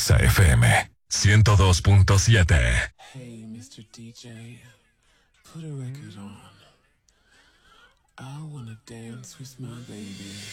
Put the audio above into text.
Exa FM 102.7. Hey, Mr. DJ, put a record on. I wanna dance with my baby.